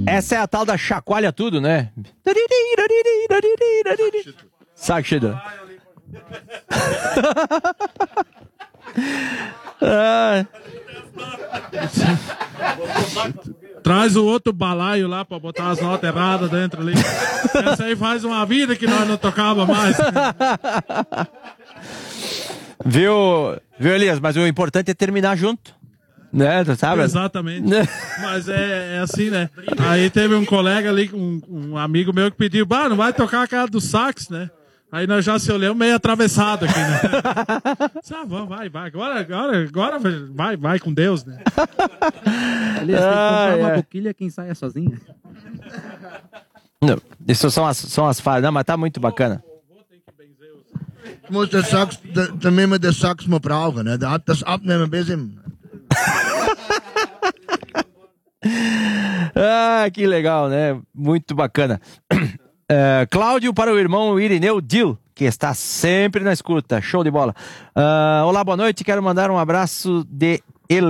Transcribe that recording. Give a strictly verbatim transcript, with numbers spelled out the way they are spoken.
Essa é a tal da chacoalha tudo, né? Saco cheio. Ah. Traz o outro balaio lá pra botar as notas erradas dentro ali. Essa aí faz uma vida que nós não tocava mais. Viu, viu, Elias? Mas o importante é terminar junto. Né, tu sabe? Exatamente. Mas é, é assim, né? Aí teve um colega ali, um, um amigo meu que pediu, bah, não vai tocar a cara do sax, né? Aí nós já se olhamos meio atravessado aqui, né? Ah, vamos, vai, vai. Agora, agora, agora vai, vai com Deus, né? Elias, tem que comprar uma boquilha que ensaia sozinha. Não, isso são as, são as falhas, não, mas tá muito bacana. Je moet de sax, de, de met de sax maar praten, hè. Dat is opnemen bij hem. Ah, que legal, né? Muito bacana. Uh, Cláudio para o irmão Irineu Dil, que está sempre na escuta. Show de bola. Uh, olá, boa noite. Quero mandar um abraço de